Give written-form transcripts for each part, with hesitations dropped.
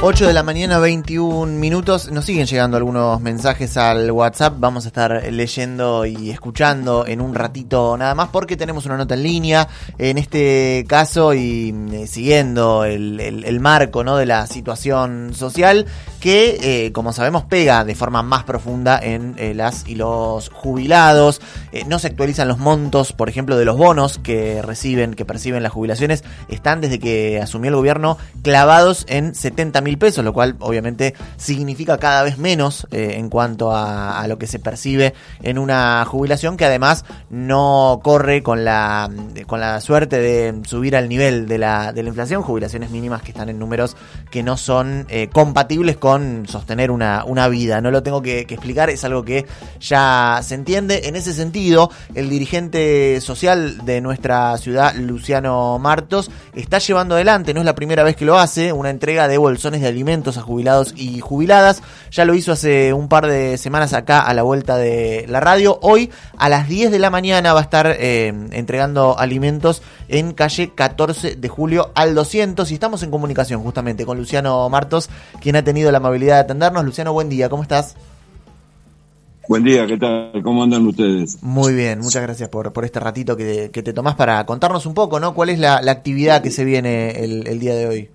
8 de la mañana, 21 minutos. Nos siguen llegando algunos mensajes al WhatsApp. Vamos a estar leyendo y escuchando en un ratito nada más porque tenemos una nota en línea. En este caso y siguiendo el marco, ¿no?, de la situación social que, como sabemos, pega de forma más profunda en las y los jubilados. No se actualizan los montos, por ejemplo, de los bonos que perciben las jubilaciones. Están desde que asumió el gobierno clavados en 70.000 pesos, lo cual obviamente significa cada vez menos en cuanto a lo que se percibe en una jubilación, que además no corre con la suerte de subir al nivel de la inflación. Jubilaciones mínimas que están en números que no son compatibles con sostener una vida. No lo tengo que explicar, es algo que ya se entiende. En ese sentido, el dirigente social de nuestra ciudad, Luciano Martos, está llevando adelante, no es la primera vez que lo hace, una entrega de bolsones de alimentos a jubilados y jubiladas. Ya lo hizo hace un par de semanas acá a la vuelta de la radio. Hoy a las 10 de la mañana va a estar entregando alimentos en calle 14 de julio al 200 y estamos en comunicación justamente con Luciano Martos, quien ha tenido la amabilidad de atendernos. Luciano, buen día, ¿cómo estás? Buen día, ¿qué tal? ¿Cómo andan ustedes? Muy bien, muchas gracias por este ratito que te tomás para contarnos un poco, ¿no? ¿Cuál es la actividad que se viene el día de hoy?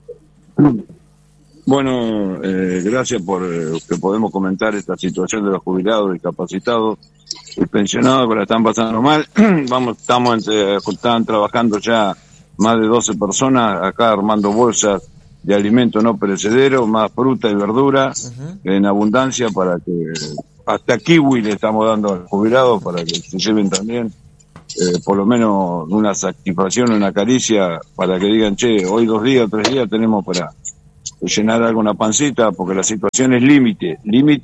Bueno, gracias por que podemos comentar esta situación de los jubilados, discapacitados y pensionados que la están pasando mal. Están trabajando ya más de 12 personas acá armando bolsas de alimentos no perecederos, más fruta y verdura en abundancia para que hasta kiwi le estamos dando a los jubilados para que se lleven también por lo menos una satisfacción, una caricia para que digan, che, hoy 2 días, 3 días tenemos para llenar alguna pancita, porque la situación es límite.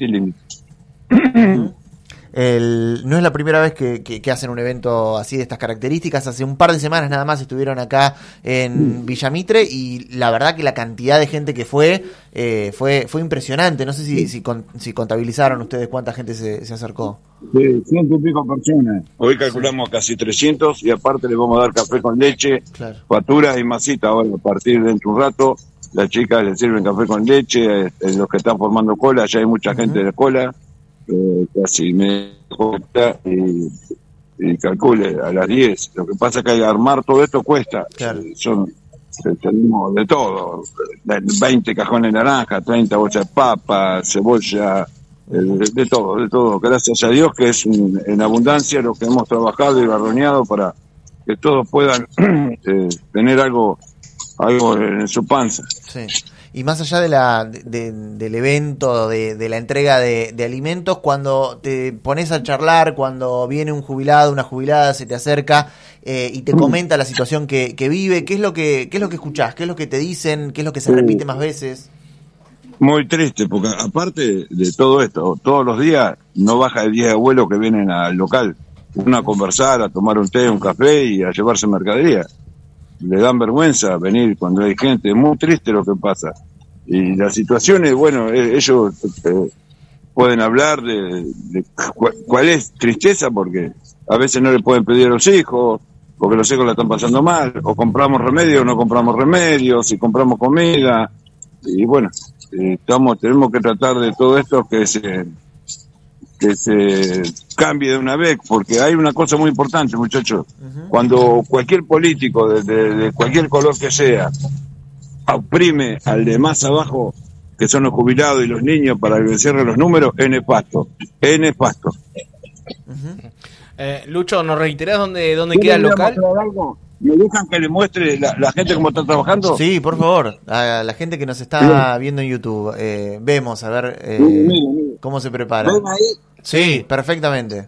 No es la primera vez que hacen un evento así de estas características. Hace un par de semanas nada más estuvieron acá en Villa Mitre y la verdad que la cantidad de gente que fue impresionante. No sé si contabilizaron ustedes cuánta gente se acercó. Sí, 100 y pico personas. Hoy calculamos casi 300 y aparte le vamos a dar café con leche, claro, facturas y masita. Ahora a partir de dentro de un rato las chicas les sirven café con leche, los que están formando cola, ya hay mucha gente de cola. Casi me y calcule a las 10. Lo que pasa es que armar todo esto cuesta. Claro. Tenemos de todo, 20 cajones de naranja, 30 bolsas de papa, cebolla, de todo. Gracias a Dios que es en abundancia lo que hemos trabajado y barroneado para que todos puedan tener algo en su panza. Sí. Y más allá del evento, de la entrega de alimentos, cuando te pones a charlar, cuando viene un jubilado, una jubilada, se te acerca y te comenta la situación que vive, ¿qué es lo que escuchás? ¿Qué es lo que te dicen? ¿Qué es lo que se repite más veces? Muy triste, porque aparte de todo esto, todos los días no baja de 10 abuelos que vienen al local, uno a conversar, a tomar un té, un café y a llevarse mercadería. Le dan vergüenza venir cuando hay gente, es muy triste lo que pasa. Y las situaciones, bueno, ellos pueden hablar de cuál es tristeza, porque a veces no le pueden pedir a los hijos, porque los hijos la están pasando mal, o compramos remedios o no compramos remedios, si compramos comida, y bueno, tenemos que tratar de todo esto que se cambie de una vez, porque hay una cosa muy importante, muchachos. Cuando cualquier político de cualquier color que sea oprime al de más abajo, que son los jubilados y los niños, para que cierren los números, es nefasto. Lucho, ¿nos reiterás dónde queda el local? ¿Me dejan que le muestre la gente cómo está trabajando? Sí, por favor, a la gente que nos está viendo en YouTube. Vemos, a ver cómo se prepara. ¿Ven ahí? Sí, perfectamente.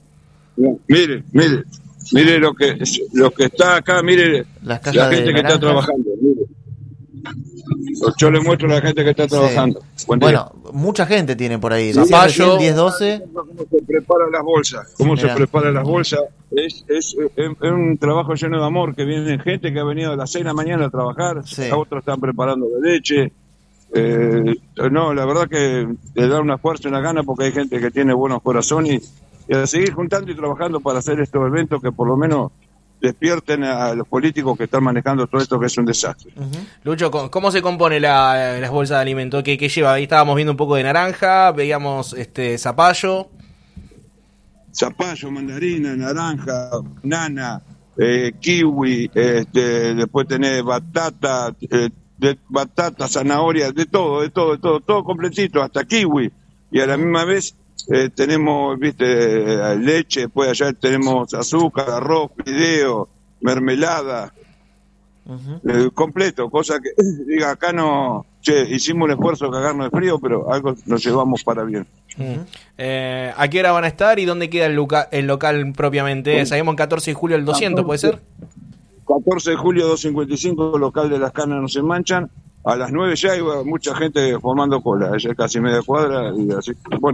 Mire lo que está acá, mire la gente que está trabajando. Mire. Yo le muestro a la gente que está trabajando. Bueno, mucha gente tiene por ahí. Zapallo, 10-12. ¿Cómo se preparan las bolsas? Es un trabajo lleno de amor, que viene gente que ha venido a las 6 de la mañana a trabajar, otros están preparando de leche. No, la verdad que le da una fuerza y una gana, porque hay gente que tiene buenos corazones y a seguir juntando y trabajando para hacer estos eventos que por lo menos despierten a los políticos que están manejando todo esto, que es un desastre. Lucho, ¿cómo se compone las bolsas de alimentos? ¿Qué lleva? Ahí estábamos viendo un poco de naranja, veíamos zapallo. Zapallo, mandarina, naranja, banana, kiwi, después tenés batata, batata, zanahoria, de todo completito, hasta kiwi. Y a la misma vez tenemos, leche, después allá tenemos azúcar, arroz, fideo, mermelada, completo, cosa que, diga, acá no, hicimos un esfuerzo de cagarnos de frío, pero algo nos llevamos para bien. ¿A qué hora van a estar y dónde queda el local propiamente? Sabemos en 14 de julio el 200, ¿puede ser? 14 de julio 255, local de Las Canas No Se Manchan. A las 9 ya iba mucha gente formando cola, ya es casi media cuadra, y así, bueno,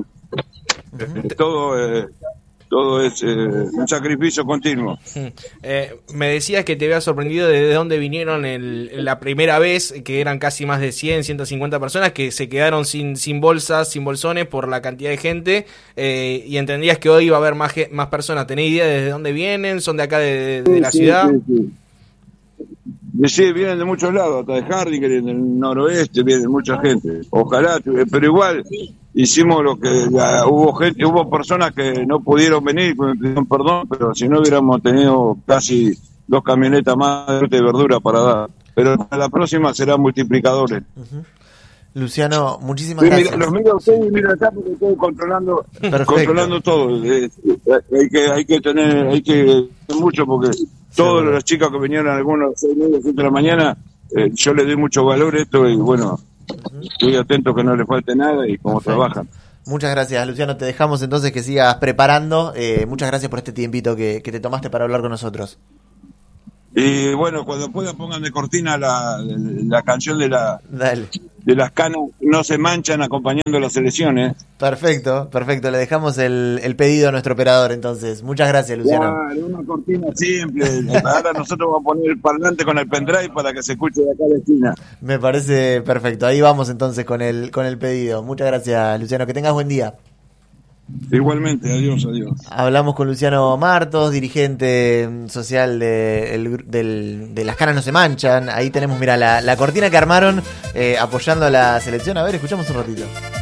todo es un sacrificio continuo. Me decías que te había sorprendido de dónde vinieron la primera vez, que eran casi más de 150 personas que se quedaron sin bolsas, sin bolsones por la cantidad de gente, y entendías que hoy iba a haber más personas. ¿Tenés idea de dónde vienen? ¿Son de acá de la ciudad? Sí, vienen de muchos lados, hasta de Hardinger, del noroeste, viene mucha gente. Ojalá, pero igual hicimos lo que hubo personas que no pudieron venir, me pidieron perdón, pero si no hubiéramos tenido casi 2 camionetas más de fruta y verdura para dar. Pero la próxima será multiplicadores. Luciano, muchísimas gracias. Los miro a ustedes y miro acá porque estoy controlando todo. Hay que tener mucho porque todas las chicas que vinieron algunos 6:30, 7 de la mañana, yo les doy mucho valor a esto y bueno, estoy atento que no les falte nada y cómo trabajan. Muchas gracias, Luciano. Te dejamos entonces que sigas preparando. Muchas gracias por este tiempito que te tomaste para hablar con nosotros. Y bueno, cuando puedan pongan de cortina la canción de Las Canas No Se Manchan acompañando las elecciones. Perfecto. Le dejamos el pedido a nuestro operador entonces. Muchas gracias, Luciano. Claro, una cortina simple. Ahora nosotros vamos a poner el parlante con el pendrive para que se escuche de acá a la esquina. Me parece perfecto. Ahí vamos entonces con el pedido. Muchas gracias, Luciano. Que tengas buen día. Igualmente, adiós. Hablamos con Luciano Martos, dirigente social de Las Canas No Se Manchan. Ahí tenemos, mira, la cortina que armaron apoyando a la selección. A ver, escuchamos un ratito.